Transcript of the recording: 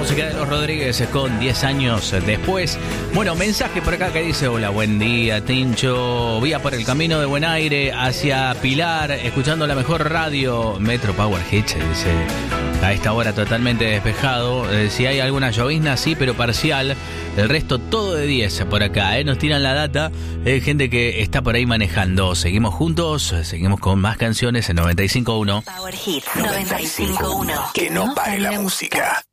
música de los Rodríguez con 10 años después. Bueno, mensaje por acá que dice: hola, buen día, Tincho. Vía por el camino de Buen Aire hacia Pilar, escuchando la mejor radio, Metro Power Hits, dice. A esta hora totalmente despejado. Si hay alguna llovizna, sí, pero parcial. El resto todo de 10 por acá, Nos tiran la data. Gente que está por ahí manejando. Seguimos juntos, seguimos con más canciones en 95.1. Power Hit 95.1. Que no pare la música.